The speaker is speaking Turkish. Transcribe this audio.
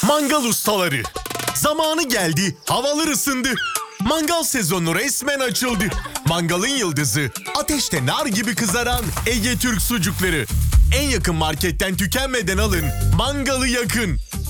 Mangal ustaları. Zamanı geldi, havalar ısındı. Mangal sezonu resmen açıldı. Mangalın yıldızı, ateşte nar gibi kızaran Ege Türk sucukları. En yakın marketten tükenmeden alın, mangalı yakın.